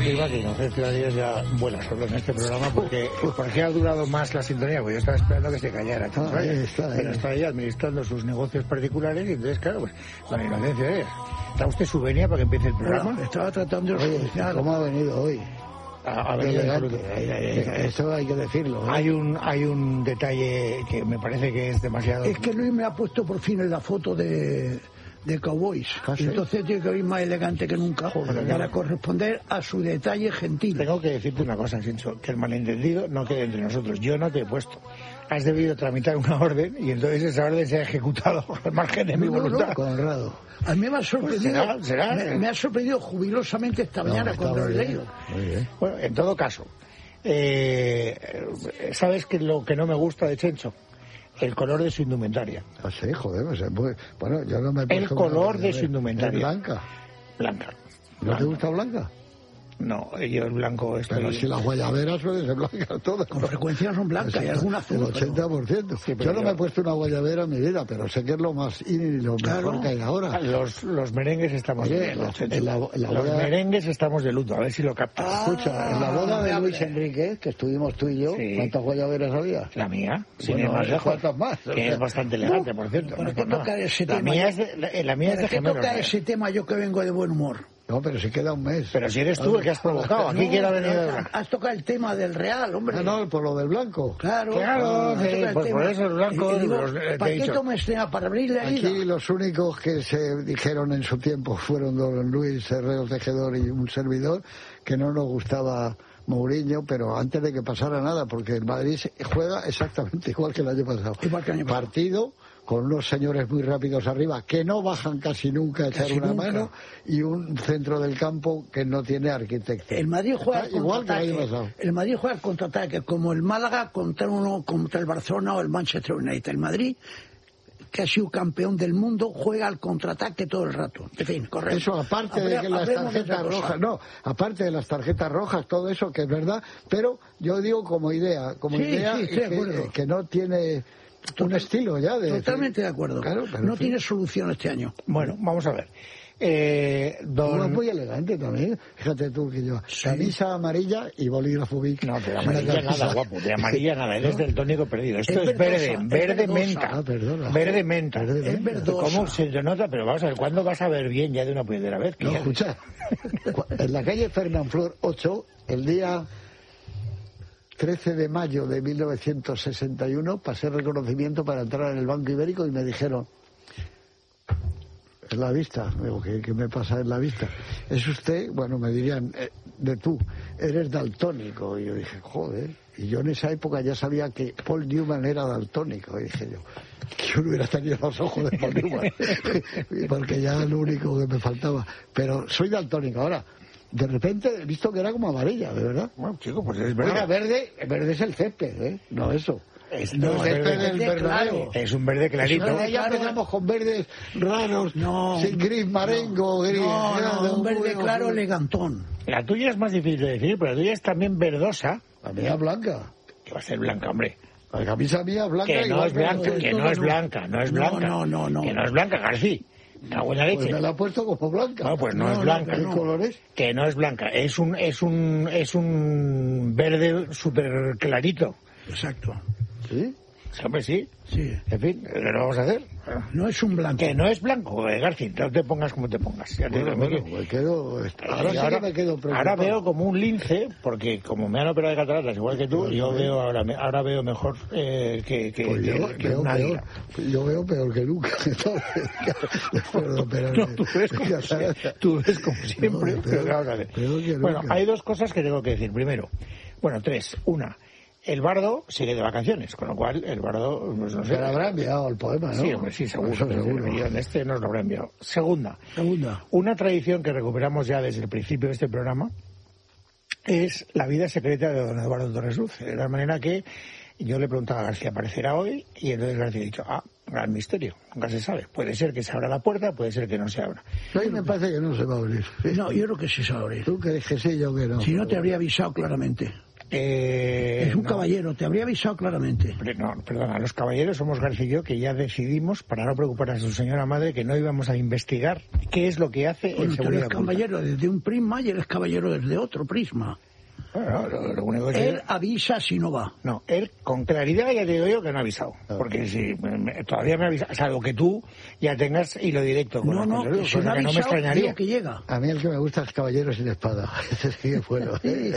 confirma que Inocencio Arias ya vuela solo en este programa porque ¿por qué ha durado más la sintonía? Pues yo estaba esperando que se callara. Pero está ahí administrando sus negocios particulares y entonces, claro, pues con Inocencio Arias. ¿Está usted su venia para que empiece el programa? Bueno, estaba tratando de solucionar. ¿Cómo ha venido hoy? Eso hay que decirlo. Hay un detalle que me parece que es demasiado... Es que Luis me ha puesto por fin en la foto de Cowboys. ¿Sí? Entonces tiene que ir más elegante que nunca para corresponder a su detalle gentil. Tengo que decirte una cosa, Sincho, que el malentendido no quede entre nosotros. Yo no te he puesto. Has debido tramitar una orden y entonces esa orden se ha ejecutado al margen de mi voluntad. Conrado. A mí me ha sorprendido, Pues será. Me ha sorprendido jubilosamente esta mañana cuando lo he leído. Bueno, en todo caso, ¿sabes qué es lo que no me gusta de Chencho? El color de su indumentaria. Ah, sí, joder, bueno, yo no me he puesto... El color de su indumentaria. ¿Es blanca? Blanca. ¿No te gusta blanca? No, yo el blanco estoy... Pero si las guayaberas suelen ser blancas todas. Con frecuencia son blancas, y alguna azul. El 80%. Sí, yo no me he puesto una guayabera en mi vida, pero sé que es lo más y lo mejor que hay ahora. Los merengues estamos de luto. Los merengues estamos de luto, a ver si lo captas. Escucha, en la boda de Luis Enrique, que estuvimos tú y yo, sí. ¿Cuántas guayaberas había? La mía, sin bueno, ir más lejos. ¿cuántas más? Que es bastante elegante, por cierto. ¿Por qué tocar ese tema? La mía es de gemelos. ¿Por qué tocar ese tema yo que vengo de buen humor? No, pero si queda un mes. Pero si eres tú el que has provocado. Aquí quién ha venido. Has tocado el tema del Real, hombre. No, por lo del blanco. Claro, sí, pues por eso el blanco. ¿Para qué tomas tema? ¿Para abrir la herida? Aquí los únicos que se dijeron en su tiempo fueron don Luis Herrero Tejedor y un servidor, que no nos gustaba Mourinho, pero antes de que pasara nada, porque el Madrid juega exactamente igual que el año pasado. Partido con unos señores muy rápidos arriba, que no bajan casi nunca a echar una mano, y un centro del campo que no tiene arquitecto. El Madrid juega igual que el año pasado. El Madrid juega al contraataque, como el Málaga contra el Barcelona o el Manchester United. El Madrid, que ha sido campeón del mundo, juega al contraataque todo el rato. En fin, correcto. Eso aparte de que las tarjetas rojas, aparte de las tarjetas rojas, todo eso que es verdad, pero yo digo como idea que no tiene un estilo ya de... Totalmente de acuerdo. Claro, no tiene solución este año. Bueno, vamos a ver. Uno es muy elegante también, fíjate tú que yo camisa amarilla y bolígrafo Bic. No, de amarilla nada, guapo, de amarilla nada, eres del tónico perdido. Esto es verde menta. Verde menta. Es verdosa. ¿Cómo se nota? Pero vamos a ver, ¿cuándo vas a ver bien ya de una puñetera vez? No, escucha, en la calle Fernán Flor 8, el día 13 de mayo de 1961, pasé reconocimiento para entrar en el Banco Ibérico y me dijeron... En la vista, digo, ¿qué me pasa en la vista? ¿Es usted? Bueno, me dirían, de tú, eres daltónico. Y yo dije, joder. Y yo en esa época ya sabía que Paul Newman era daltónico. Y dije yo no hubiera tenido los ojos de Paul Newman, porque ya era lo único que me faltaba. Pero soy daltónico. Ahora, de repente he visto que era como amarilla, de verdad. Bueno, chico, pues es verde. Ahora, verde es el césped, no eso. Es un verde clarito. Ya empezamos con verdes raros, sin gris marengo, gris. Un verde claro elegantón. La tuya es más difícil de decir, pero la tuya es también verdosa. La mía es blanca. Que va a ser blanca, hombre. La camisa mía es blanca. Que no es blanca, que no es blanca, no es blanca. No. Que no es blanca, García. La buena leche. Pues me la ha puesto como blanca. No, pues no es blanca. ¿Qué color es? Que no es blanca. Es un verde súper clarito. Exacto. ¿Sí? Hombre, sí. Sí. En fin, ¿qué lo vamos a hacer? No es un blanco. Que no es blanco, García. No te pongas como te pongas. Ya te me quedo... Ahora sí que me quedo preocupado. Ahora veo como un lince, porque como me han operado de cataratas igual que tú, yo veo ahora veo mejor que una águila. Yo veo peor que nunca. Tú ves como siempre. Bueno, hay dos cosas que tengo que decir. Primero, tres. Una, el bardo sigue de vacaciones, con lo cual el bardo, pues no sé. Pero habrá enviado el poema, ¿no? Sí, hombre, sí, seguro. Este nos lo habrá enviado. Segunda, una tradición que recuperamos ya desde el principio de este programa es la vida secreta de don Eduardo Torres Luz. De la manera que yo le preguntaba a García, ¿aparecerá hoy? Y entonces García ha dicho, gran misterio, nunca se sabe. Puede ser que se abra la puerta, puede ser que no se abra. A mí me parece que no se va a abrir. No, yo creo que sí se va a abrir. Tú crees que sí, yo que no. Si no, te habría avisado claramente. Es un caballero, te habría avisado claramente. No, perdona, los caballeros somos García y yo, que ya decidimos, para no preocupar a su señora madre, que no íbamos a investigar qué es lo que hace en seguridad. Tú eres caballero desde un prisma y eres caballero desde otro prisma. Bueno, lo único que él avisa si no va. No, él con claridad ya te digo yo que no ha avisado. Porque si todavía me avisa, salvo que tú ya tengas hilo directo con si no, que no me extrañaría. Que llega. A mí el que me gusta es Caballero sin Espada. Ese sí que fue.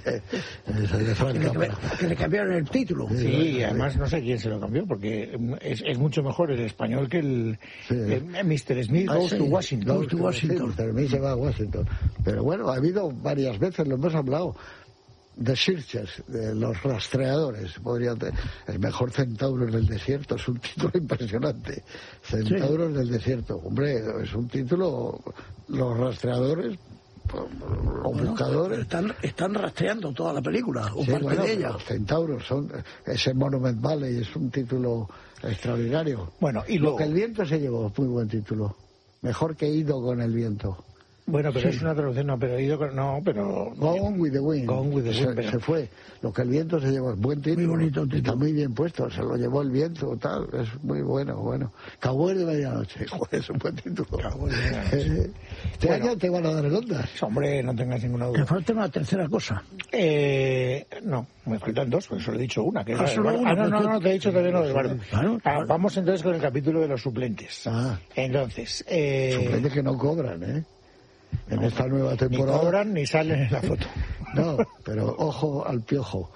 Que le cambiaron el título. Sí, y además no sé quién se lo cambió, porque es mucho mejor el español que el Mr. Smith Goes to Washington. Goes to Washington. Mr. Smith se va a Washington. Pero bueno, ha habido varias veces, lo hemos hablado. The Searchers, de los rastreadores, el mejor Centauros del desierto, es un título impresionante. Centauros del desierto, hombre, es un título, los rastreadores, los buscadores. Están rastreando toda la película, o parte de ella. Los Centauros ese Monument Valley es un título extraordinario. Bueno, y luego, Lo que el viento se llevó, muy buen título. Mejor que Ido con el viento. Bueno, pero es una traducción, pero... Gone with the Wind. Gone with the Wind, se fue. Lo que el viento se llevó es buen título. Muy bonito título. Está muy bien puesto, se lo llevó el viento, tal. Es muy bueno. Cowboy de Medianoche, joder, es un buen título. Cowboy de Medianoche. Este año te van a dar el Ondas. Hombre, no tengas ninguna duda. Te falta una tercera cosa. No, me faltan dos, porque solo he dicho una. Que no, te he dicho todavía no del Bardo. Claro. Vamos entonces con el capítulo de los suplentes. Entonces... Suplentes que no cobran, ¿eh? En esta nueva temporada. Ni cobran ni salen en la foto. No, pero ojo al Piojo,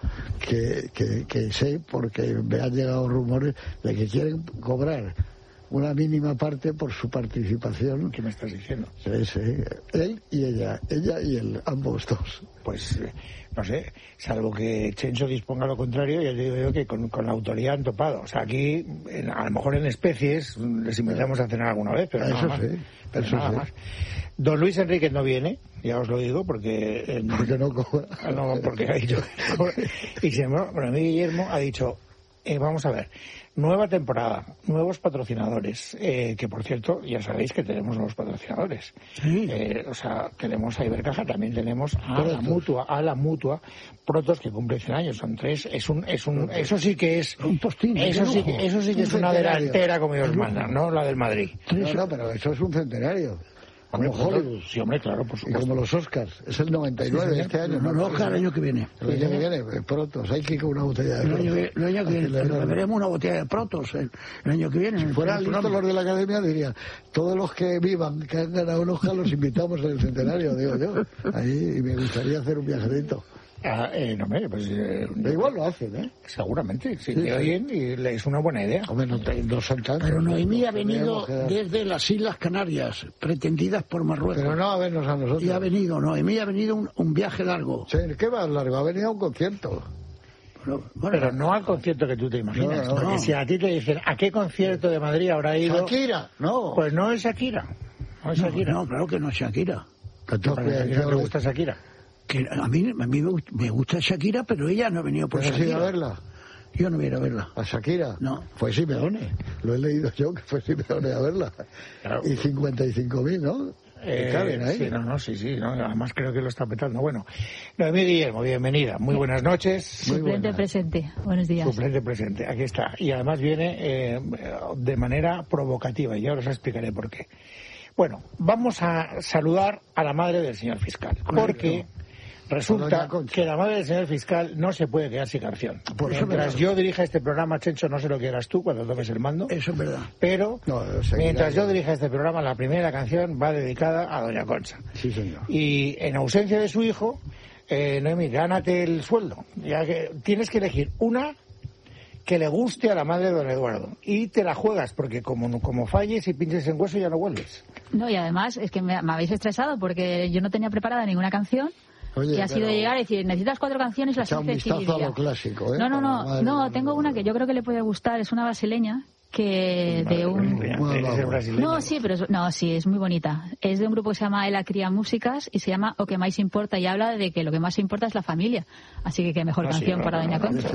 que sé, porque me han llegado rumores de que quieren cobrar una mínima parte por su participación. ¿Qué me estás diciendo? Sí. Él y ella y él, ambos dos. Pues, no sé, salvo que Chencho disponga lo contrario, ya te digo yo que con la autoridad han topado. O sea, aquí, a lo mejor en especies, les invitamos a cenar alguna vez, pero nada más. Nada más. Don Luis Enríquez no viene, ya os lo digo, porque no cobra. No, porque ha dicho que no cobra. Y sin embargo, bueno, a mí Guillermo ha dicho, vamos a ver, nueva temporada, nuevos patrocinadores, que por cierto, ya sabéis que tenemos nuevos patrocinadores. Sí. O sea, tenemos a Ibercaja, también tenemos a la Mutua, Protos, que cumple 100 años, son 3, eso sí que es un postín, eso sí que es una delantera como Dios manda, no la del Madrid. No, pero eso es un centenario. Como Hollywood. Sí, hombre, claro, por supuesto. Y como los Oscars. Es el 99 este año. No, los Oscars el año que viene. El año que viene, Protos. Hay que ir con una botella de Protos. El año que viene. Beberemos una botella de Protos el año que viene. Si fueran listos los de la Academia, dirían, todos los que vivan, que han ganado un Oscar, los invitamos en el centenario, digo yo. Ahí, y me gustaría hacer un viajerito. No, pues... igual lo hacen, ¿eh? Seguramente, sí, te oyen y es una buena idea. Hombre, no son tantos. Pero Noemí ha venido desde las Islas Canarias, pretendidas por Marruecos. Pero no a vernos a nosotros. Y ha venido, Noemí ha venido un viaje largo. Sí, ¿qué va largo? Ha venido a un concierto. Pero no al concierto que tú te imaginas. Porque si a ti te dicen, ¿a qué concierto de Madrid habrá ido? Shakira, no. Pues no es Shakira. No, claro que no es Shakira. ¿No te gusta Shakira? Que a mí me gusta Shakira, pero ella no ha venido por Shakira. ¿Has ido a verla? Yo no voy a ir a verla. ¿A Shakira? No. Fue Simeone. Lo he leído yo, que fue Simeone a verla. Claro. Y 55.000, ¿no? ¿Caben ahí? Sí, además creo que lo está petando. Bueno, Noemí Guillermo, bienvenida. Muy buenas noches. Suplente presente. Buenos días. Suplente presente, aquí está. Y además viene de manera provocativa, y ahora os explicaré por qué. Bueno, vamos a saludar a la madre del señor fiscal, porque... Resulta que la madre del señor fiscal no se puede quedar sin canción. Mientras yo dirija este programa, Chencho, no sé lo que harás tú cuando tomes el mando. Eso es verdad. Pero mientras yo dirija este programa, la primera canción va dedicada a Doña Concha. Sí, señor. Y en ausencia de su hijo, Noemí, gánate el sueldo. Ya que tienes que elegir una que le guste a la madre de don Eduardo. Y te la juegas, porque como falles y pinches en hueso ya no vuelves. No, y además es que me habéis estresado porque yo no tenía preparada ninguna canción. Oye, y ha sido llegar y decir, necesitas 4 canciones, las hice decidiría. A lo clásico, ¿eh? No, tengo una que yo creo que le puede gustar, es una brasileña que de un... No, sí, pero es muy bonita. Es de un grupo que se llama Ela Cría Músicas y se llama O que más importa, y habla de que lo que más importa es la familia. Así que qué mejor canción para Doña Concha.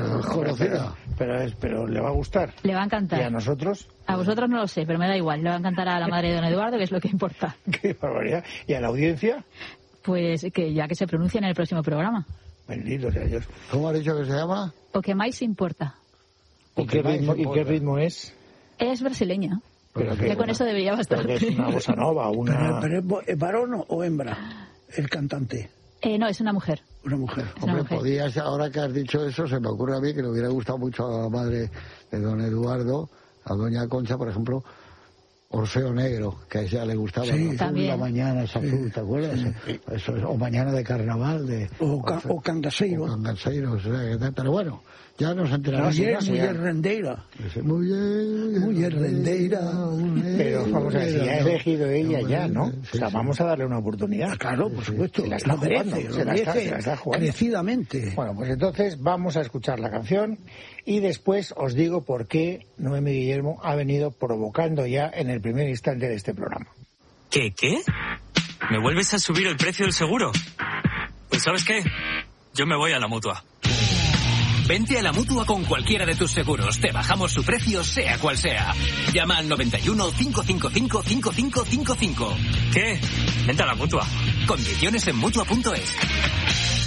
Pero le va a gustar. Le va a encantar. ¿Y a nosotros? A vosotros no lo sé, pero me da igual. Le va a encantar a la madre de don Eduardo, que es lo que importa. Qué barbaridad. ¿Y a la audiencia? Pues que ya que se pronuncia en el próximo programa. Bendito sea Dios. ¿Cómo ha dicho que se llama? O que máis importa. ¿Y qué ritmo es? Es brasileña. Pero que con eso debería bastar. Es una bossa nova, una... ¿Pero es varón o hembra el cantante? No, es una mujer. Una mujer. Hombre, podías, ahora que has dicho eso, se me ocurre a mí que le hubiera gustado mucho a la madre de don Eduardo, a doña Concha, por ejemplo, Orfeo Negro, que a ella le gustaba. Sí, la mañana es azul, ¿te acuerdas? Sí. Eso es, o Mañana de Carnaval. O Cangaceiro. O Cangaceiro, o sea, pero bueno, ya nos enteramos. Mujer rendeira. Mujer rendeira. Pero vamos a ver, si ya ha elegido ella ya, ¿no? O sea, vamos a darle una oportunidad. Claro, por supuesto. Se la está jugando, se la está jugando. Crecidamente. Bueno, pues entonces vamos a escuchar la canción y después os digo por qué Noemi Guillermo ha venido provocando ya en el primer instante de este programa. ¿Qué? ¿Me vuelves a subir el precio del seguro? Pues ¿sabes qué? Yo me voy a la Mutua. Vente a la Mutua con cualquiera de tus seguros. Te bajamos su precio, sea cual sea. Llama al 91 555 5555. ¿Qué? Vente a la Mutua. Condiciones en Mutua.es.